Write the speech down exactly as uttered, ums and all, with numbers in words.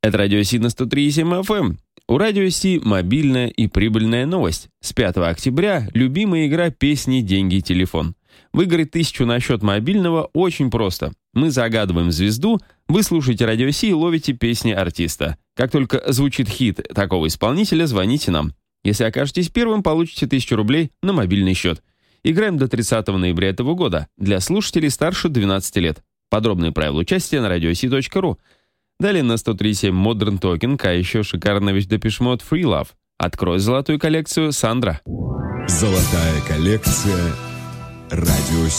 Это Радио Си на сто три и семь эф эм. У Радио Си мобильная и прибыльная новость. С пятого октября любимая игра «Песни, деньги, телефон». Выиграть тысячу на счет мобильного очень просто. Мы загадываем звезду, вы слушаете Радио Си и ловите песни артиста. Как только звучит хит такого исполнителя, звоните нам. Если окажетесь первым, получите тысячу рублей на мобильный счет. Играем до тридцатого ноября этого года. Для слушателей старше двенадцати лет. Подробные правила участия на радиоси точка ру. Далее на сто три и семь Modern Talking, а еще шикарная вещь Depeche Mode Free Love. Открой золотую коллекцию, Сандра. Золотая коллекция Радио